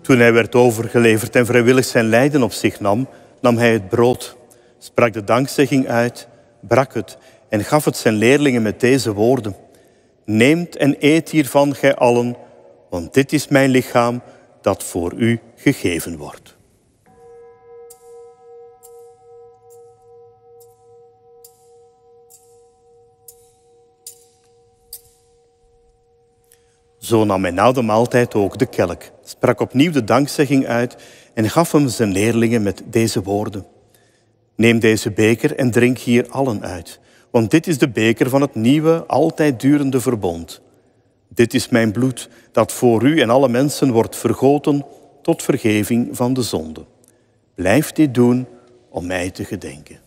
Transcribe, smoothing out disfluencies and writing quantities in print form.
Toen hij werd overgeleverd en vrijwillig zijn lijden op zich nam, nam hij het brood, sprak de dankzegging uit, brak het en gaf het zijn leerlingen met deze woorden. Neemt en eet hiervan, gij allen, want dit is mijn lichaam dat voor u gegeven wordt. Zo nam hij na de maaltijd ook de kelk, sprak opnieuw de dankzegging uit en gaf hem zijn leerlingen met deze woorden. Neem deze beker en drink hier allen uit, want dit is de beker van het nieuwe, altijd durende verbond. Dit is mijn bloed, dat voor u en alle mensen wordt vergoten tot vergeving van de zonde. Blijf dit doen om mij te gedenken.